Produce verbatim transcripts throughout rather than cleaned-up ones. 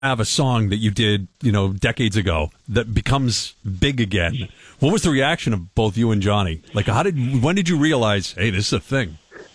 have a song that you did, you know, decades ago that becomes big again. What was the reaction of both you and Johnny? Like, how did, when did you realize, hey, this is a thing?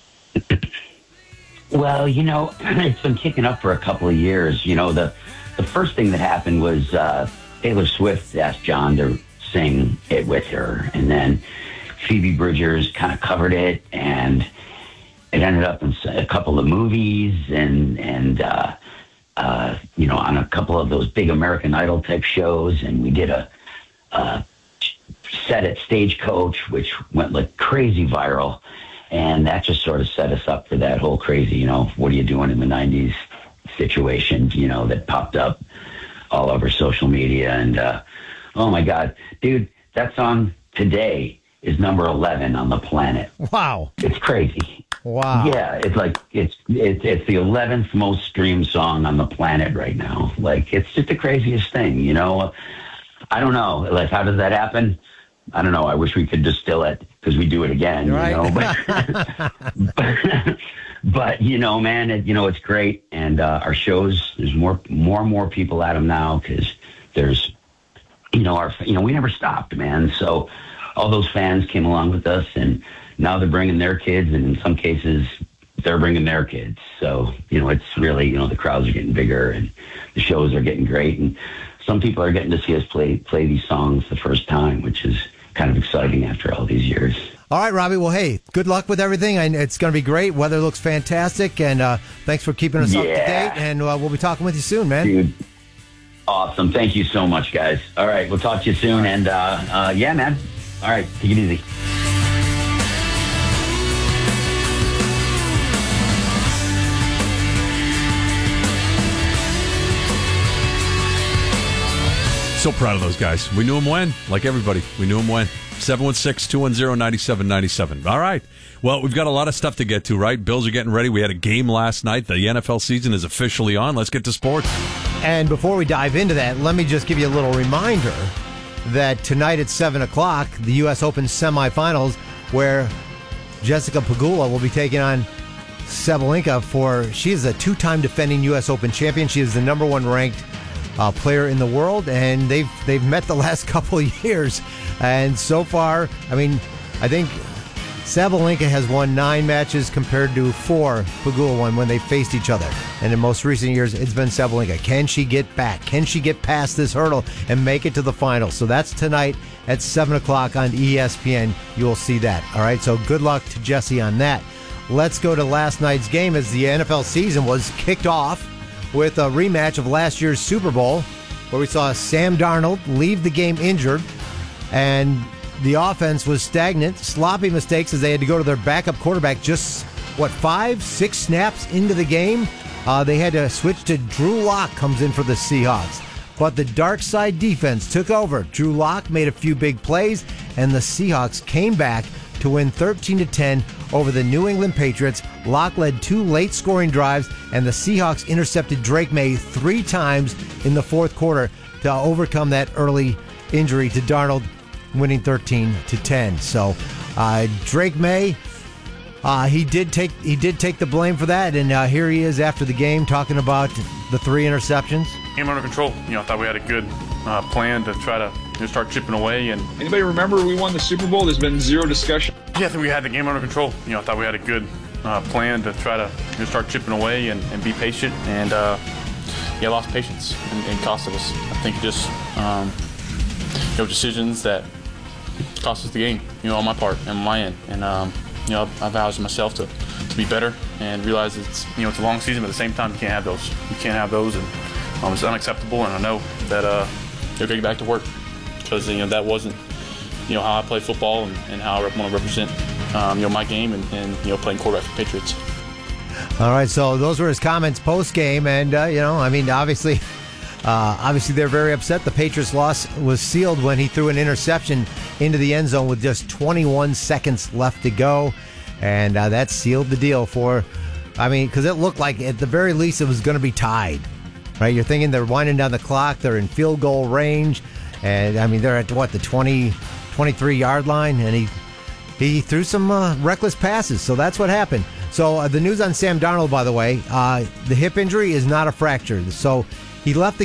Well, you know, it's been kicking up for a couple of years. You know, the the first thing that happened was uh, Taylor Swift asked John to sing it with her, and then Phoebe Bridgers kind of covered it, and it ended up in a couple of movies, and and uh, uh, you know, on a couple of those big American Idol type shows, and we did a, a set at Stagecoach, which went like crazy viral. And that just sort of set us up for that whole crazy, you know, what are you doing in the nineties situation, you know, that popped up all over social media. And, uh, oh, my God, dude, that song today is number eleven on the planet. Wow. It's crazy. Wow. Yeah, it's like, it's, it's, it's the eleventh most streamed song on the planet right now. Like, it's just the craziest thing, you know. I don't know. Like, how does that happen? I don't know. I wish we could distill it because we do it again, right. you know. But, but, but, you know, man, it, you know, it's great. And uh, our shows, there's more, more and more people at them now because there's, you know, our, you know, we never stopped, man. So all those fans came along with us, and now they're bringing their kids, and in some cases, they're bringing their kids. So, you know, it's really, you know, the crowds are getting bigger, and the shows are getting great, and some people are getting to see us play play these songs the first time, which is kind of exciting after all these years. All right, Robbie. Well, hey, good luck with everything. I, it's going to be great. Weather looks fantastic, and uh, thanks for keeping us yeah. up to date. And uh, we'll be talking with you soon, man. Dude, awesome. Thank you so much, guys. All right, we'll talk to you soon. And uh, uh, yeah, man. All right, take it easy. So proud of those guys. We knew them when, like everybody. We knew them when. seven one six, two one zero, nine seven nine seven. All right. Well, we've got a lot of stuff to get to, right? Bills are getting ready. We had a game last night. The N F L season is officially on. Let's get to sports. And before we dive into that, let me just give you a little reminder that tonight at seven o'clock, the U S Open semifinals, where Jessica Pegula will be taking on Sabalenka for, she is a two-time defending U S Open champion. She is the number one ranked Uh, player in the world, and they've they've met the last couple of years, and so far, I mean, I think Sabalenka has won nine matches compared to four Pegula won when they faced each other, and in most recent years, it's been Sabalenka. Can she get back? Can she get past this hurdle and make it to the final? So that's tonight at seven o'clock on E S P N. You will see that. All right, so good luck to Jessie on that. Let's go to last night's game as the N F L season was kicked off with a rematch of last year's Super Bowl, where we saw Sam Darnold leave the game injured, and the offense was stagnant, sloppy mistakes as they had to go to their backup quarterback just, what, five, six snaps into the game? Uh, they had to switch to Drew Lock comes in for the Seahawks. But the dark side defense took over. Drew Lock made a few big plays, and the Seahawks came back to win thirteen to ten over the New England Patriots. Lock led two late scoring drives, and the Seahawks intercepted Drake May three times in the fourth quarter to overcome that early injury to Darnold, winning thirteen to ten. So uh, Drake May, uh, he did take he did take the blame for that, and uh, here he is after the game talking about the three interceptions. Game under control. You know, I thought we had a good uh, plan to try to you know, start chipping away. And anybody remember we won the Super Bowl? There's been zero discussion. Yeah, I think we had the game under control. You know, I thought we had a good uh, plan to try to you know, start chipping away and, and be patient. And uh, yeah, lost patience and, and costed us. I think just um, you know decisions that cost us the game. You know, on my part and on my end. And um, you know, I vowed myself to to be better and realize it's you know it's a long season, but at the same time you can't have those. You can't have those, and um, it's unacceptable. And I know that uh, you'll get back to work because you know that wasn't. You know, how I play football and, and how I want to represent, um, you know, my game and, and, you know, playing quarterback for Patriots. All right, so those were his comments post-game, and, uh, you know, I mean, obviously, uh, obviously they're very upset. The Patriots' loss was sealed when he threw an interception into the end zone with just twenty-one seconds left to go, and uh, that sealed the deal for, I mean, because it looked like at the very least it was going to be tied, right? You're thinking they're winding down the clock, they're in field goal range, and, I mean, they're at, what, the twenty... twenty-three yard line, and he he threw some uh, reckless passes, so that's what happened. So uh, the news on Sam Darnold, by the way, uh, the hip injury is not a fracture, so He left the